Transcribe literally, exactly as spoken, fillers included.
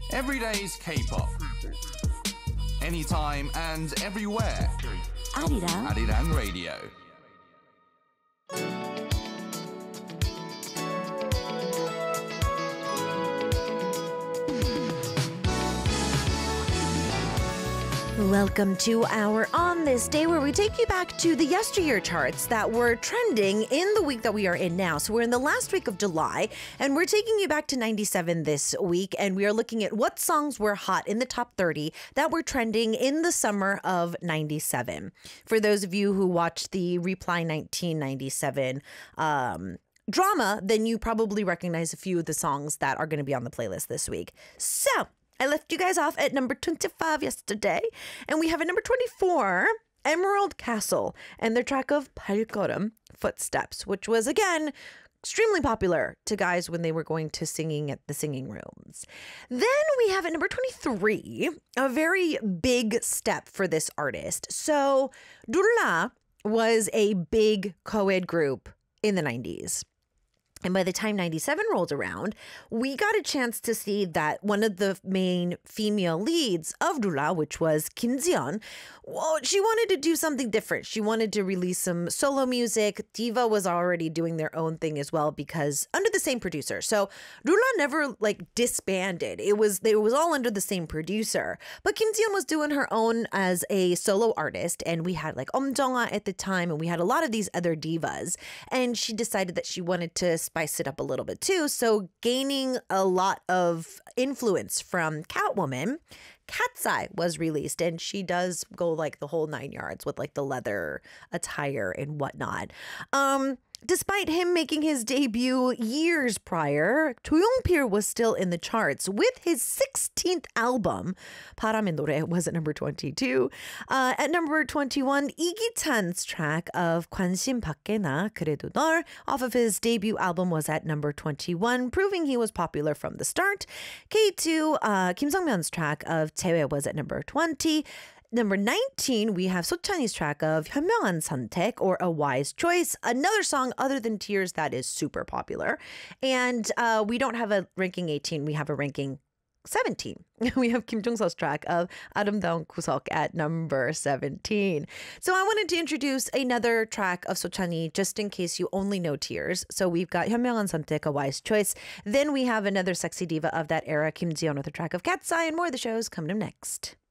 Everyday's K-pop. Anytime and everywhere. Arirang. Arirang Radio. Welcome to our On This Day, where we take you back to the yesteryear charts that were trending in the week that we are in now. So we're in the last week of July, and we're taking you back to ninety-seven this week, and we are looking at what songs were hot in the top thirty that were trending in the summer of ninety-seven. For those of you who watched the Reply nineteen ninety-seven um, drama, then you probably recognize a few of the songs that are going to be on the playlist this week. So I left you guys off at number twenty-five yesterday, and we have at number twenty-four, Emerald Castle, and their track of 발걸음, Footsteps, which was, again, extremely popular to guys when they were going to singing at the singing rooms. Then we have at number twenty-three, a very big step for this artist. So Dula was a big co-ed group in the nineties. And by the time ninety-seven rolled around, we got a chance to see that one of the main female leads of Dula, which was Kim Ji-yeon, well, she wanted to do something different. She wanted to release some solo music. Diva was already doing their own thing as well, because under the same producer. So Dula never like disbanded. It was they was all under the same producer. But Kim Ji-yeon was doing her own as a solo artist, and we had like Om Jong-ah at the time, and we had a lot of these other divas. And she decided that she wanted to spice it up a little bit too. So gaining a lot of influence from Catwoman, Cat's Eye was released, and she does go like the whole nine yards with like the leather attire and whatnot. Um, Despite him making his debut years prior, Cho Yong-pil was still in the charts with his sixteenth album. 바람의 노래 was at number twenty-two. Uh, at number twenty-one, 이기찬's track of 관심 밖에 나 그래도 널 off of his debut album was at number twenty-one, proving he was popular from the start. K two, uh, Kim Sung-myeon's track of 재회 was at number twenty. Number nineteen, we have 소찬이's track of 현명한 선택, or A Wise Choice, another song other than Tears that is super popular. And uh, we don't have a ranking eighteen, we have a ranking seventeen. We have Kim Jung-seo's track of 아름다운 구석 at number seventeen. So I wanted to introduce another track of 소찬이 just in case you only know Tears. So we've got 현명한 선택, A Wise Choice. Then we have another sexy diva of that era, Kim Ji-yeon, with a track of Cat's Eye, and more of the shows coming up next.